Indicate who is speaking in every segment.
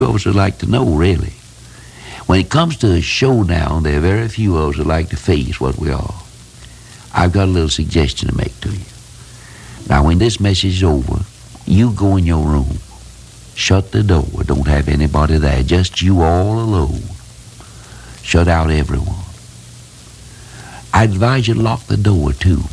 Speaker 1: of us would like to know, really. When it comes to a showdown, there are very few of us that like to face what we are. I've got a little suggestion to make to you. Now, when this message is over, you go in your room. Shut the door. Don't have anybody there. Just you all alone. Shut out everyone. I advise you to lock the door, too.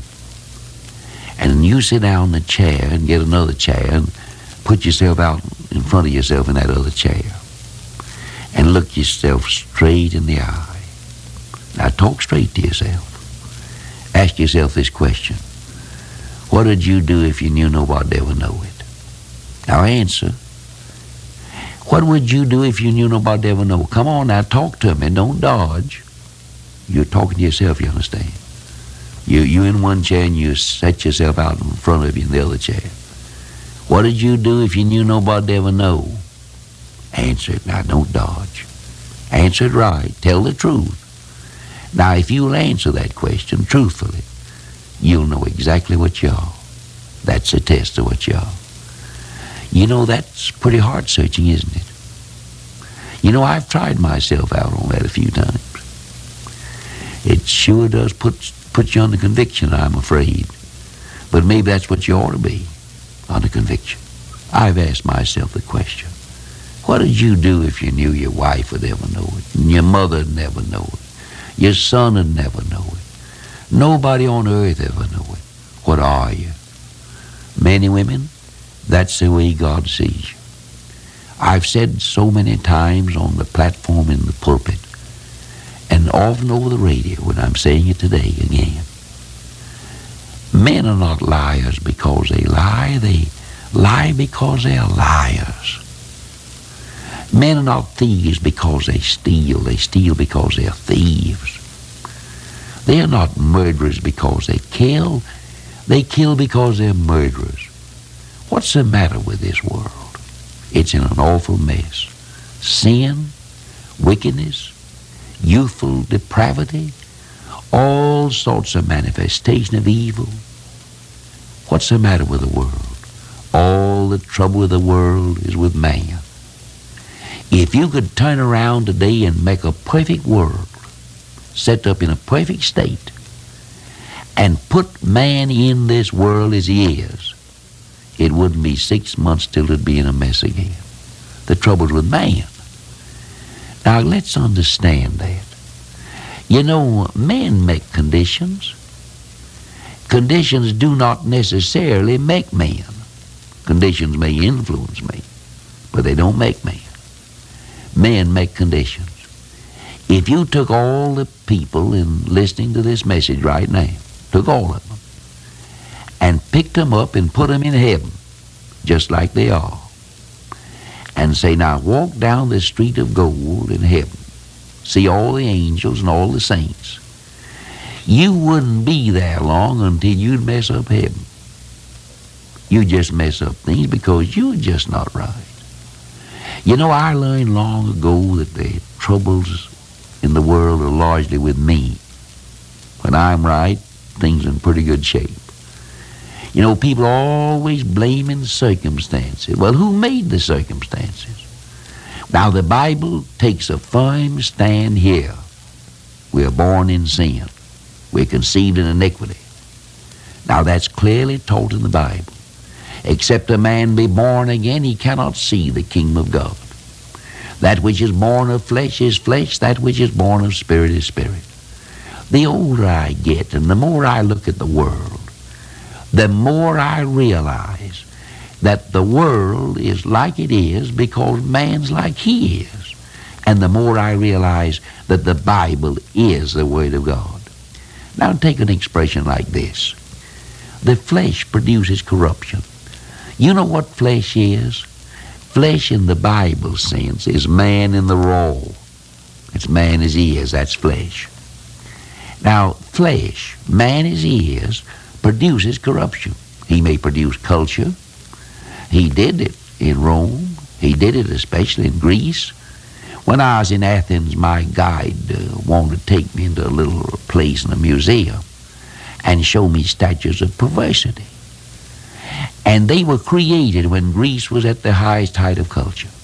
Speaker 1: And you sit down in the chair and get another chair and put yourself out in front of yourself in that other chair. And look yourself straight in the eye. Now talk straight to yourself. Ask yourself this question. What would you do if you knew nobody'd ever know it? Now answer. What would you do if you knew nobody'd ever know? Come on now, talk to me. Don't dodge. You're talking to yourself, you understand? You in one chair and you set yourself out in front of you in the other chair. What did you do if you knew nobody'd ever know? Answer it. Now, don't dodge. Answer it right. Tell the truth. Now, if you'll answer that question truthfully, you'll know exactly what you are. That's a test of what you are. You know, that's pretty heart-searching, isn't it? You know, I've tried myself out on that a few times. It sure does put you under conviction, I'm afraid. But maybe that's what you ought to be, under conviction. I've asked myself the question. What would you do if you knew your wife would ever know it, and your mother would never know it, your son would never know it, nobody on earth ever know it? What are you? Men and women, that's the way God sees you. I've said so many times on the platform in the pulpit, and often over the radio, when I'm saying it today again, men are not liars because they lie. They lie because they are liars. Men are not thieves because they steal. They steal because they are thieves. They are not murderers because they kill. They kill because they're murderers. What's the matter with this world? It's in an awful mess. Sin, wickedness, youthful depravity, all sorts of manifestation of evil. What's the matter with the world? All the trouble with the world is with man. If you could turn around today and make a perfect world, set up in a perfect state, and put man in this world as he is, it wouldn't be 6 months till it'd be in a mess again. The trouble's with man. Now let's understand that. You know, men make conditions. Conditions do not necessarily make men. Conditions may influence me, but they don't make men. Men make conditions. If you took all the people in listening to this message right now, took all of them, and picked them up and put them in heaven, just like they are, and say, now walk down the street of gold in heaven, see all the angels and all the saints, you wouldn't be there long until you'd mess up heaven. You just mess up things because you're just not right. You know, I learned long ago that the troubles in the world are largely with me. When I'm right, things are in pretty good shape. You know, people are always blaming circumstances. Well, who made the circumstances? Now, the Bible takes a firm stand here. We are born in sin. We're conceived in iniquity. Now, that's clearly taught in the Bible. Except a man be born again, he cannot see the kingdom of God. That which is born of flesh is flesh. That which is born of spirit is spirit. The older I get and the more I look at the world, the more I realize that the world is like it is because man's like he is. And the more I realize that the Bible is the Word of God. Now take an expression like this. The flesh produces corruption. You know what flesh is? Flesh in the Bible sense is man in the raw. It's man as he is, that's flesh. Now, flesh, man as he is, produces corruption. He may produce culture. He did it in Rome. He did it especially in Greece. When I was in Athens, my guide wanted to take me into a little place in a museum and show me statues of perversity. And they were created when Greece was at the highest height of culture.